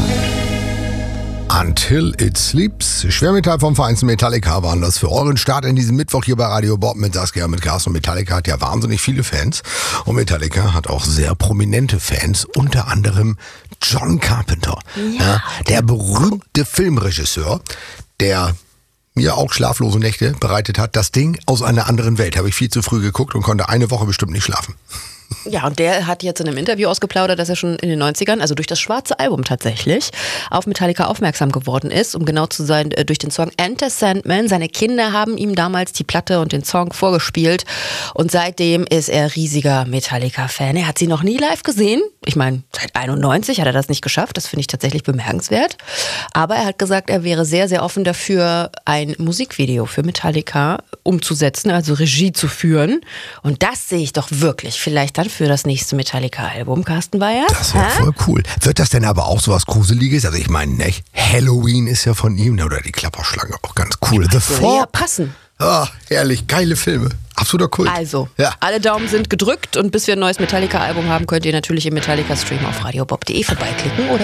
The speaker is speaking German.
Until It Sleeps. Schwermetall vom Vereinsten Metallica waren das für euren Start in diesem Mittwoch hier bei Radio Bob mit Saskia, mit Carsten. Und Metallica hat ja wahnsinnig viele Fans. Und Metallica hat auch sehr prominente Fans, unter anderem John Carpenter. Ja, der berühmte Filmregisseur, der mir auch schlaflose Nächte bereitet hat. Das Ding aus einer anderen Welt. Habe ich viel zu früh geguckt und konnte eine Woche bestimmt nicht schlafen. Ja, und der hat jetzt in einem Interview ausgeplaudert, dass er schon in den 90ern, also durch das schwarze Album tatsächlich, auf Metallica aufmerksam geworden ist, um genau zu sein, durch den Song Enter Sandman. Seine Kinder haben ihm damals die Platte und den Song vorgespielt und seitdem ist er riesiger Metallica-Fan. Er hat sie noch nie live gesehen. Ich meine, seit 91 hat er das nicht geschafft. Das finde ich tatsächlich bemerkenswert. Aber er hat gesagt, er wäre sehr, sehr offen dafür, ein Musikvideo für Metallica umzusetzen, also Regie zu führen. Und das sehe ich doch wirklich vielleicht dann für das nächste Metallica-Album, Carsten Bayer. Das wäre voll cool. Wird das denn aber auch so was Gruseliges? Also ich meine, nicht? Halloween ist ja von ihm, oder die Klapperschlange, auch ganz cool. The Fog. Ja, passen. Ah, herrlich, geile Filme. Absoluter Kult. Also, ja. Alle Daumen sind gedrückt und bis wir ein neues Metallica-Album haben, könnt ihr natürlich im Metallica-Stream auf radiobob.de vorbeiklicken oder